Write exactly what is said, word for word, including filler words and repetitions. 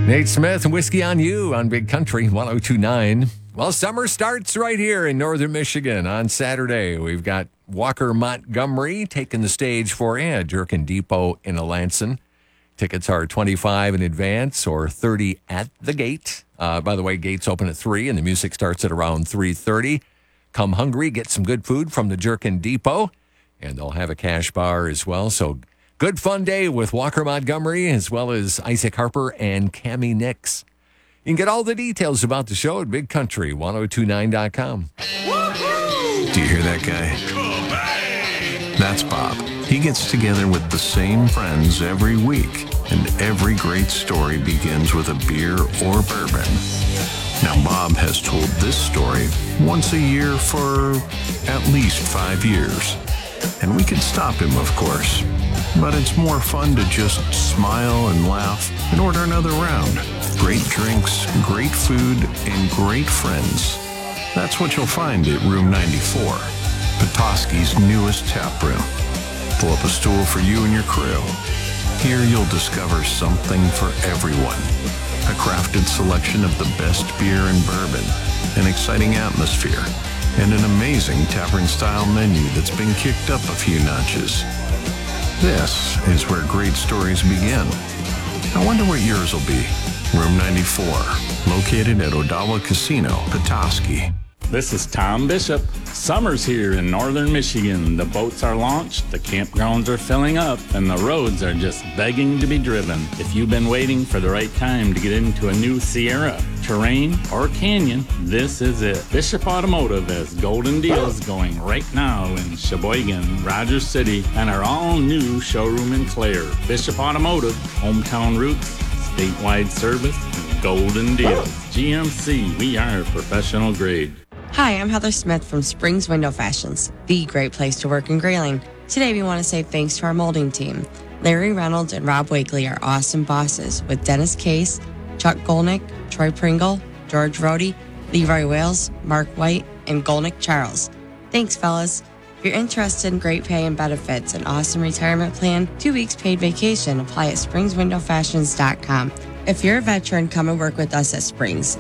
Nate Smith and Whiskey on You on Big Country one oh two point nine. Well, summer starts right here in northern Michigan on Saturday. We've got Walker Montgomery taking the stage for you at Jerkin Depot in Alanson. Tickets are twenty-five dollars in advance or thirty dollars at the gate. Uh, by the way, gates open at three and the music starts at around three thirty. Come hungry, get some good food from the Jerkin Depot, and they'll have a cash bar as well. So good fun day with Walker Montgomery as well as Isaac Harper and Cammie Nix. You can get all the details about the show at big country ten twenty-nine dot com. Do you hear that guy? That's Bob. He gets together with the same friends every week, and every great story begins with a beer or bourbon. Now, Bob has told this story once a year for at least five years. And we could stop him, of course. But it's more fun to just smile and laugh and order another round. Great drinks, great food, and great friends. That's what you'll find at Room ninety-four, Petoskey's newest tap room. Pull up a stool for you and your crew. Here you'll discover something for everyone. A crafted selection of the best beer and bourbon, an exciting atmosphere, and an amazing tavern-style menu that's been kicked up a few notches. This is where great stories begin. I wonder what yours will be. Room ninety-four, located at Odawa Casino, Petoskey. This is Tom Bishop. Summer's here in northern Michigan. The boats are launched, the campgrounds are filling up, and the roads are just begging to be driven. If you've been waiting for the right time to get into a new Sierra, Terrain, or Canyon, this is it. Bishop Automotive has golden deals going right now in Sheboygan, Rogers City, and our all-new showroom in Clare. Bishop Automotive, hometown roots, statewide service, and golden deals. G M C, we are professional grade. Hi, I'm Heather Smith from Springs Window Fashions, the great place to work in Grayling. Today we want to say thanks to our molding team. Larry Reynolds and Rob Wakely are awesome bosses, with Dennis Case, Chuck Golnick, Troy Pringle, George Rohde, Leroy Wales, Mark White, and Golnick Charles. Thanks, fellas. If you're interested in great pay and benefits, an awesome retirement plan, two weeks paid vacation, apply at springs window fashions dot com. If you're a veteran, come and work with us at Springs.